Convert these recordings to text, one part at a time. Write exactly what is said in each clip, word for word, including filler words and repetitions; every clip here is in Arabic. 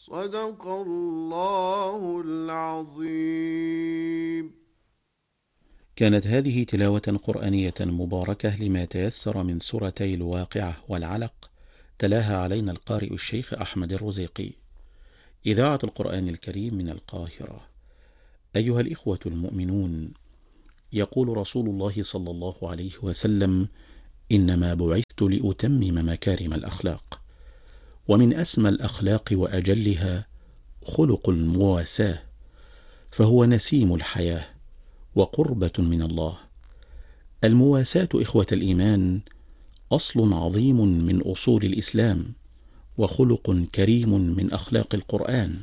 صدق الله العظيم. كانت هذه تلاوة قرآنية مباركة لما تيسر من سورتي الواقعة والعلق، تلاها علينا القارئ الشيخ أحمد الرزيقي. إذاعة القرآن الكريم من القاهرة. أيها الإخوة المؤمنون، يقول رسول الله صلى الله عليه وسلم: إنما بعثت لأتمم مكارم الأخلاق، ومن أسمى الأخلاق وأجلها خلق المواساة، فهو نسيم الحياة وقربة من الله. المواساة إخوة الإيمان أصل عظيم من أصول الإسلام، وخلق كريم من أخلاق القرآن،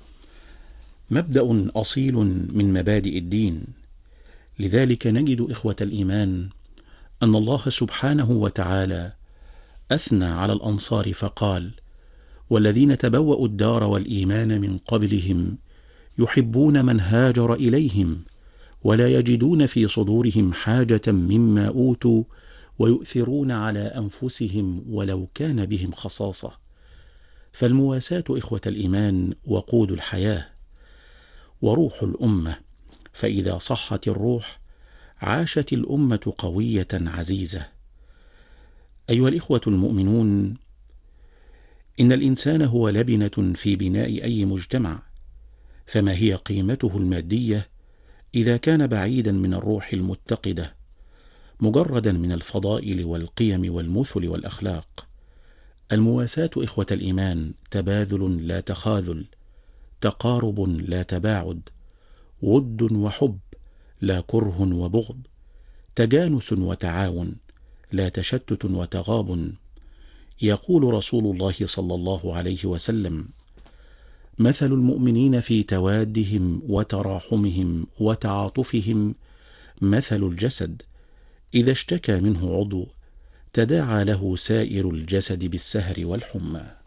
مبدأ أصيل من مبادئ الدين. لذلك نجد إخوة الإيمان أن الله سبحانه وتعالى أثنى على الأنصار فقال: والذين تبوأوا الدار والإيمان من قبلهم يحبون من هاجر إليهم ولا يجدون في صدورهم حاجة مما أوتوا ويؤثرون على أنفسهم ولو كان بهم خصاصة. فالمواساة إخوة الإيمان وقود الحياة وروح الأمة، فإذا صحت الروح عاشت الأمة قوية عزيزة. أيها الإخوة المؤمنون، إن الإنسان هو لبنة في بناء أي مجتمع، فما هي قيمته المادية إذا كان بعيدا من الروح المتقدة، مجردا من الفضائل والقيم والمثل والأخلاق؟ المواساة إخوة الإيمان تباذل لا تخاذل، تقارب لا تباعد، ود وحب لا كره وبغض، تجانس وتعاون لا تشتت وتغاب. يقول رسول الله صلى الله عليه وسلم: مثل المؤمنين في توادهم وتراحمهم وتعاطفهم مثل الجسد إذا اشتكى منه عضو تداعى له سائر الجسد بالسهر والحمى.